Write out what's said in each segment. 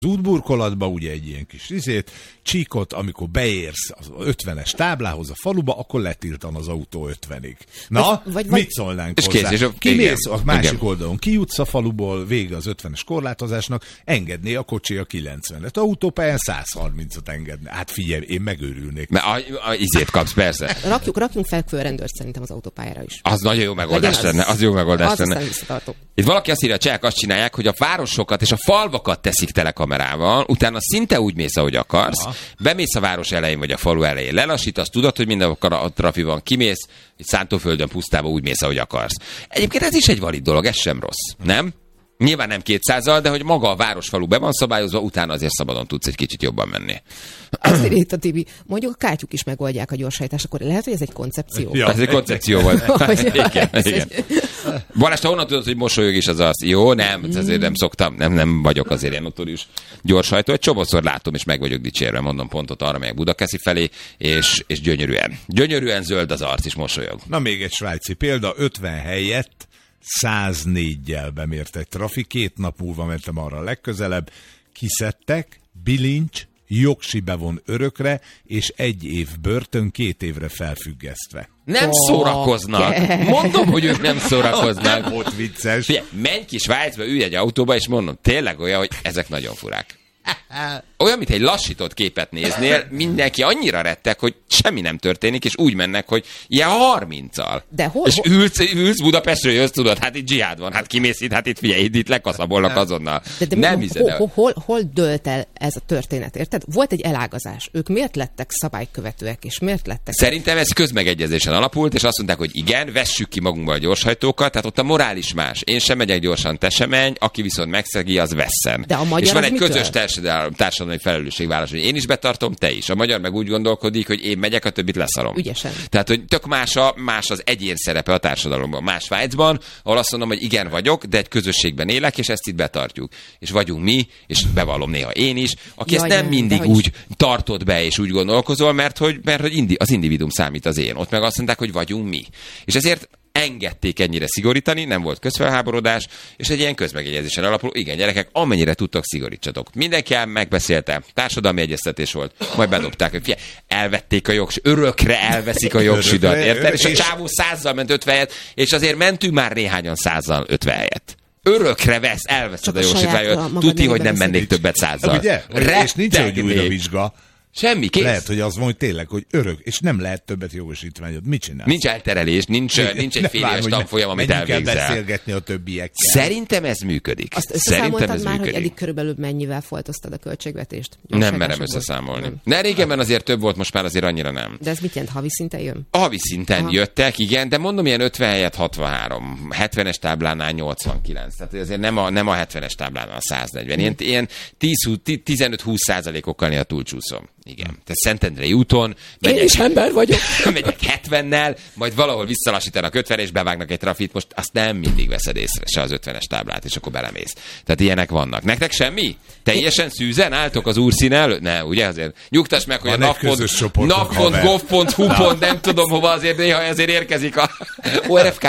Az útburkolatba ugye egy ilyen kis csíkot, amikor beérsz az 50-es táblához a faluba, akkor letiltan az autó 50-ig. Na, mit szólnánk és hozzá? Kész, kimész a másik oldalon, kijutsz a faluból, vége az 50-es korlátozásnak, engedné a kocsi a 90-et. Autópályán 130-at engedne. Hát figyelj, én megőrülnék. Mert izét kapsz, persze. Rakjunk fel rendőrt szerintem az autópályára is. Az nagyon jó megoldás lenne. Az jó megoldás lenne. Itt valaki azt írja, a csehek azt csinálják, hogy a városokat és a falvakat teszik telekamerával, utána szinte úgy mész, ahogy akarsz, bemész a város elején vagy a falu elején, lelassítasz, tudod, hogy minden a trafi van, kimész, egy szántóföldön pusztába úgy mész, ahogy akarsz. Egyébként ez is egy valid dolog, ez sem rossz, nem? Nyilván nem 200-al, de hogy maga a városfalu be van szabályozva, utána azért szabadon tudsz egy kicsit jobban menni. Azt írja a Tibi, mondjuk a kátyuk is megoldják a gyorsajtást, akkor lehet, hogy ez egy koncepció? Ja. Ez egy koncepció volt. Igen. Balázs, te honnan tudod, hogy mosolyog is az az? Jó, nem, azért nem szoktam, nem vagyok azért ilyen notórius gyorshajtó. Egy csomószor látom, és meg vagyok dicsérve, mondom pontot arra, melyek Budakeszi felé, és gyönyörűen zöld az arc, és mosolyog. Na még egy svájci példa, 50 helyett 104-jel bemért egy trafi, 2 nap múlva mentem arra a legközelebb, kiszedtek, bilincs, jogsi bevon örökre, és 1 év börtön, 2 évre felfüggesztve. Nem szórakoznak. Mondom, hogy ők nem szórakoznak. Nem volt vicces. Figyelj, menj ki Svájcba, ülj egy autóba, és mondom, tényleg olyan, hogy ezek nagyon furák. Olyan, mint egy lassított képet néznél, mindenki annyira rettek, hogy semmi nem történik, és úgy mennek, hogy ilyen 30-al. De hol? És ülsz Budapestről, jössz, tudod, hát itt dzsihád van, hát kimész itt, hát itt figyelj, itt lekaszabolnak azonnal. De nem hiszed el. Hol dőlt el ez a történet, érted? Volt egy elágazás. Ők miért lettek szabálykövetőek, és miért lettek... Szerintem ez közmegegyezésen alapult, és azt mondták, hogy igen, vessük ki magunkba a gyorshajtókat, tehát ott a morális más. Én sem megyek gyorsan, te sem menj, aki viszont megszegi, az vesszen. De a magyar és van egy mitől? közös társadalmi felelősségvállalás, hogy én is betartom, te is. A magyar meg úgy gondolkodik, hogy én megyek, a többit leszarom. Ügyesen. Tehát, hogy tök más az egyén szerepe a társadalomban. Más Svájcban, ahol azt mondom, hogy igen vagyok, de egy közösségben élek, és ezt itt betartjuk. És vagyunk mi, és bevallom néha én is, aki ezt nem mindig úgy tartod be, és úgy gondolkozol, mert hogy az individuum számít az én. Ott meg azt mondták, hogy vagyunk mi. És ezért engedték ennyire szigorítani, nem volt közfelháborodás, és egy ilyen közmegegyezésen alapuló, igen, gyerekek, amennyire tudtok, szigorítsatok. Mindenki megbeszélte, társadalmi egyeztetés volt, majd bedobták, hogy figyelj, elvették a jogsidat, örökre elveszik a jogsidat, érted? És a csávó 100-zal ment 50 helyet, és azért mentünk már néhányan 100-zal 50 helyet. Örökre elveszed a jogsitványt, tudni, hogy nem mennék többet 100-zal. Ugye? És nincs egy újra vizsga. Semmi, kész. Lehet, hogy az van, hogy tényleg, hogy örök, és nem lehet többet jogosítványod. Mit csinálsz? Nincs elterelés, nincs egy fél éves tanfolyam, amit elvégzel. Kell beszélgetni a többiekkel. Szerintem ez működik. Azt összeszámoltad már, hogy eddig körülbelül mennyivel foltoztad a költségvetést? Nem merem összeszámolni. Nem. Ne, régenben azért több volt, most már azért annyira nem. De ez mit jelent? Havi szinten jön? Havi szinten jöttek, igen, de mondom, ilyen 50 helyett 63, 70-es táblánál 89. Tehát azért nem a 70-es táblánál 140. Ilyen 15-20%-okkal néha túlcsúszom. Igen. Tehát Szentendrei úton én is ember vagyok. Megyek 70-nel, majd valahol visszalassítanak 50 és bevágnak egy trafit, most azt nem mindig veszed észre, se az 50-es táblát, és akkor belemész. Tehát ilyenek vannak. Nektek semmi? Teljesen szűzen álltok az úrszín előtt? Ne, ugye azért nyugtass meg, hogy a nap.gov.hu. Nem tudom hova, azért néha azért érkezik a ORFK.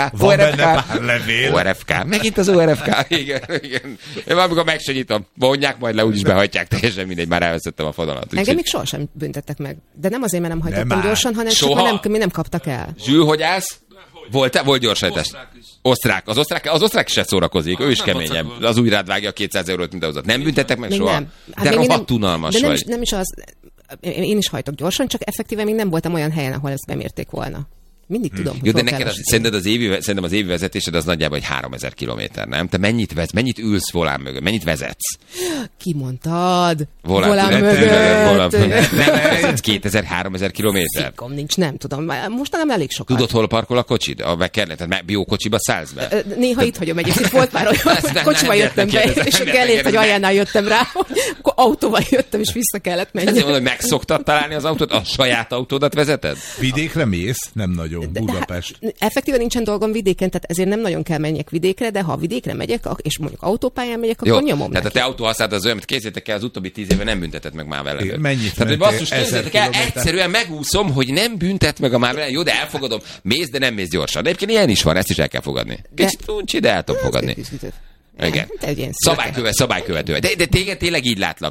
ORFK. Megint az ORFK. Igen. Én amikor meg se nyitom, vonják, majd le úgyis behagyják, teljesen mindegy, már elveszettem a fonalat. Engem még sohasem büntettek meg. De nem azért, mert nem hajtottam gyorsan, hanem csak mi nem kaptak el. Zsül, hogy állsz? Volt gyorsajtás. Osztrák. Az osztrák se szórakozik, ő is keményebb. Az úgy rád vágja a 200 eurót, mint ahhoz. Nem büntettek meg még soha? Nem. Hát de rohadt unalmas vagy. Nem is az. Én is hajtok gyorsan, csak effektíven még nem voltam olyan helyen, ahol ezt bemérték volna. Mindig tudom, hogy jó, de neked szerintem az évi vezetésed az nagyjából egy 3000 kilométer, nem? Te mennyit ülsz volán mögött? Mennyit vezetsz? Ki mondtad? Volán mögött. Nem vezetsz 2000-3000 kilométer? Fikom nincs, nem tudom. Mostanában elég sokat. Tudod, hol parkol a kocsid? A Bekernet, tehát biókocsiba szállsz be? Néha itt hagyom egész. Itt volt már olyan, kocsiba jöttem be, és a Gellért, hogy aljánál jöttem rá, akkor autóval jöttem, és vissza kellett menni. Ezért mondom, hogy megszoktad találni az autót? A saját autódat vezeted? Vidékre mész? Nem nagyon. Budapest. Effektíven nincsen dolgom vidéken, tehát ezért nem nagyon kell menjek vidékre, de ha vidékre megyek, és mondjuk autópályán megyek, akkor nyomom tehát neki. a te autóhasználat az olyan, hogy kézzétek el, az utóbbi 10 éve nem büntetett meg már vele. Mennyit tehát, hogy basszus, kézzétek el, egyszerűen megúszom, hogy nem büntet meg a már vele. Jó, de elfogadom, mész, de nem mész gyorsan. De egyébként ilyen is van, ezt is el kell fogadni. Kicsit uncsi, de el tudom fogadni. Igen. Szabálykövető. De téged tényleg így látlak.